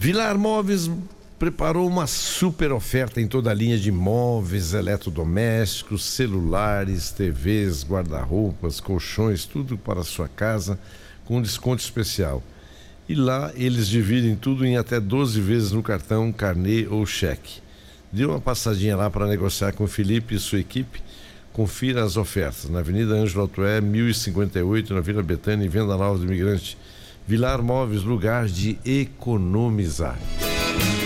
Vilar Móveis preparou uma super oferta em toda a linha de móveis, eletrodomésticos, celulares, TVs, guarda-roupas, colchões, tudo para a sua casa com desconto especial. E lá eles dividem tudo em até 12 vezes no cartão, carnê ou cheque. Dê uma passadinha lá para negociar com o Felipe e sua equipe. Confira as ofertas na Avenida Ângelo Atué, 1058, na Vila Betânia, em Venda Nova do Imigrante. Vilar Móveis, lugar de economizar.